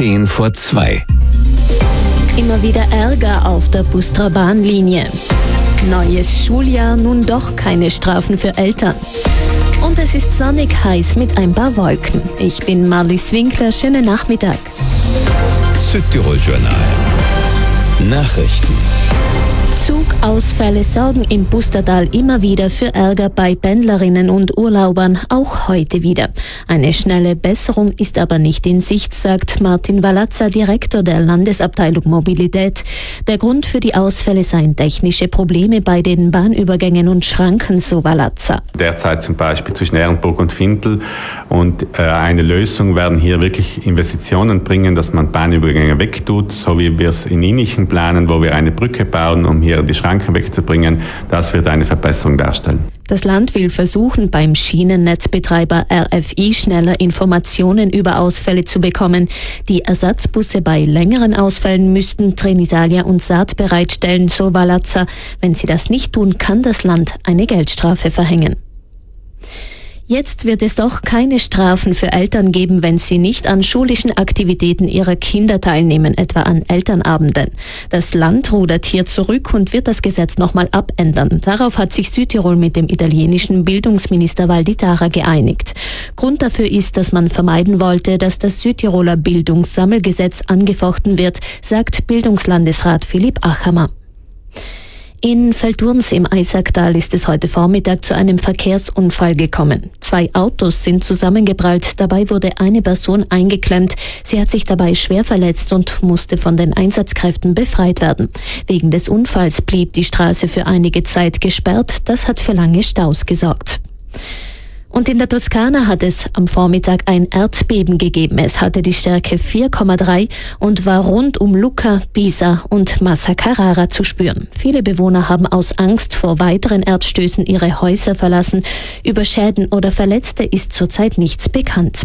1:10 Immer wieder Ärger auf der Bustra Bahnlinie. Neues Schuljahr, nun doch keine Strafen für Eltern. Und es ist sonnig heiß mit ein paar Wolken. Ich bin Marlies Winkler, schönen Nachmittag. Südtirol Journal. Nachrichten. Zugausfälle sorgen im Pustertal immer wieder für Ärger bei Pendlerinnen und Urlaubern, auch heute wieder. Eine schnelle Besserung ist aber nicht in Sicht, sagt Martin Walazza, Direktor der Landesabteilung Mobilität. Der Grund für die Ausfälle seien technische Probleme bei den Bahnübergängen und Schranken, so Walazza. Derzeit zum Beispiel zwischen Ehrenburg und Findel. Und eine Lösung werden hier wirklich Investitionen bringen, dass man Bahnübergänge wegtut, so wie wir es in Innichen planen, wo wir eine Brücke bauen, um hier die Schranken wegzubringen. Das wird eine Verbesserung darstellen. Das Land will versuchen, beim Schienennetzbetreiber RFI schneller Informationen über Ausfälle zu bekommen. Die Ersatzbusse bei längeren Ausfällen müssten Trenitalia und Saat bereitstellen, so Walazza. Wenn sie das nicht tun, kann das Land eine Geldstrafe verhängen. Jetzt wird es doch keine Strafen für Eltern geben, wenn sie nicht an schulischen Aktivitäten ihrer Kinder teilnehmen, etwa an Elternabenden. Das Land rudert hier zurück und wird das Gesetz nochmal abändern. Darauf hat sich Südtirol mit dem italienischen Bildungsminister Valditara geeinigt. Grund dafür ist, dass man vermeiden wollte, dass das Südtiroler Bildungssammelgesetz angefochten wird, sagt Bildungslandesrat Philipp Achamer. In Velturns im Eisacktal ist es heute Vormittag zu einem Verkehrsunfall gekommen. 2 Autos sind zusammengeprallt, dabei wurde eine Person eingeklemmt. Sie hat sich dabei schwer verletzt und musste von den Einsatzkräften befreit werden. Wegen des Unfalls blieb die Straße für einige Zeit gesperrt. Das hat für lange Staus gesorgt. Und in der Toskana hat es am Vormittag ein Erdbeben gegeben. Es hatte die Stärke 4,3 und war rund um Lucca, Pisa und Massa Carrara zu spüren. Viele Bewohner haben aus Angst vor weiteren Erdstößen ihre Häuser verlassen. Über Schäden oder Verletzte ist zurzeit nichts bekannt.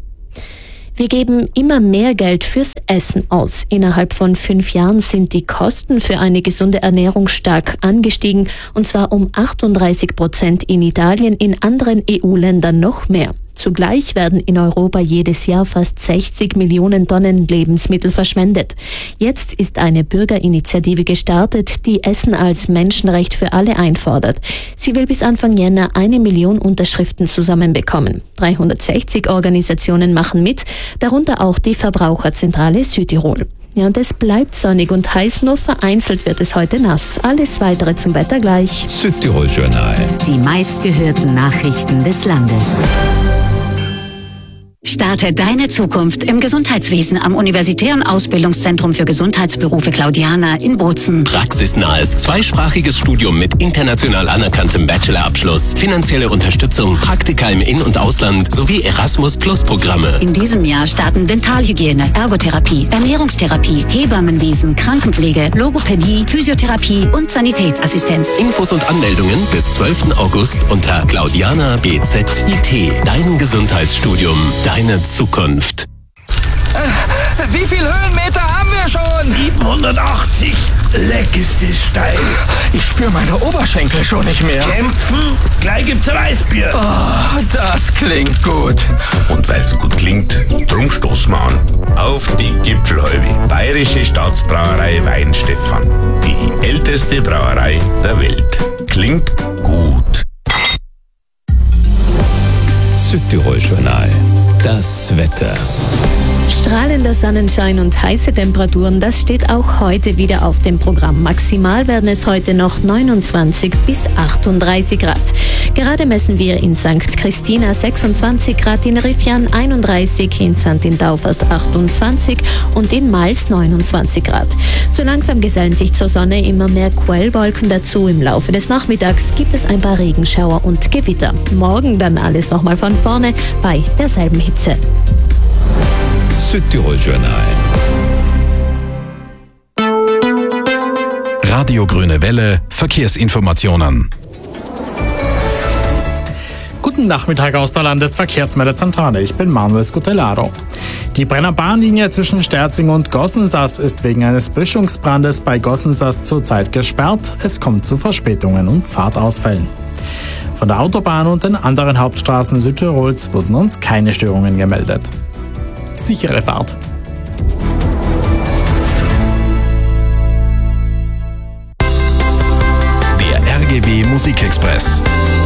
Wir geben immer mehr Geld fürs Essen aus. Innerhalb von 5 Jahren sind die Kosten für eine gesunde Ernährung stark angestiegen, und zwar um 38% in Italien, in anderen EU-Ländern noch mehr. Zugleich werden in Europa jedes Jahr fast 60 Millionen Tonnen Lebensmittel verschwendet. Jetzt ist eine Bürgerinitiative gestartet, die Essen als Menschenrecht für alle einfordert. Sie will bis Anfang Jänner 1 Million Unterschriften zusammenbekommen. 360 Organisationen machen mit, darunter auch die Verbraucherzentrale Südtirol. Ja, und es bleibt sonnig und heiß, nur vereinzelt wird es heute nass. Alles Weitere zum Wetter gleich. Südtirol Journal. Die meistgehörten Nachrichten des Landes. Starte deine Zukunft im Gesundheitswesen am Universitären Ausbildungszentrum für Gesundheitsberufe Claudiana in Bozen. Praxisnahes zweisprachiges Studium mit international anerkanntem Bachelorabschluss, finanzielle Unterstützung, Praktika im In- und Ausland sowie Erasmus-Plus-Programme. In diesem Jahr starten Dentalhygiene, Ergotherapie, Ernährungstherapie, Hebammenwesen, Krankenpflege, Logopädie, Physiotherapie und Sanitätsassistenz. Infos und Anmeldungen bis 12. August unter Claudiana BZIT. Dein Gesundheitsstudium, deine Zukunft. Wie viel Höhenmeter haben wir schon? 780. Leck ist es steil. Ich spüre meine Oberschenkel schon nicht mehr. Kämpfen? Gleich gibt's Weißbier. Oh, das klingt gut. Und weil's gut klingt, drum stoßen wir an. Auf die Gipfelhalbe. Bayerische Staatsbrauerei Weinstefan. Die älteste Brauerei der Welt. Klingt gut. Südtirol Journal. Das Wetter. Strahlender Sonnenschein und heiße Temperaturen, das steht auch heute wieder auf dem Programm. Maximal werden es heute noch 29 bis 38 Grad. Gerade messen wir in St. Christina 26 Grad, in Rifjan 31, in St. Indaufers 28 und in Mals 29 Grad. So langsam gesellen sich zur Sonne immer mehr Quellwolken dazu. Im Laufe des Nachmittags gibt es ein paar Regenschauer und Gewitter. Morgen dann alles nochmal von vorne bei derselben Hitze. Südtirol Journal. Radio Grüne Welle, Verkehrsinformationen. Guten Nachmittag aus der Landesverkehrsmeldezentrale. Ich bin Manuel Scutellaro. Die Brenner Bahnlinie zwischen Sterzing und Gossensass ist wegen eines Böschungsbrandes bei Gossensass zurzeit gesperrt. Es kommt zu Verspätungen und Fahrtausfällen. Von der Autobahn und den anderen Hauptstraßen Südtirols wurden uns keine Störungen gemeldet. Sichere Fahrt. RGW Musikexpress.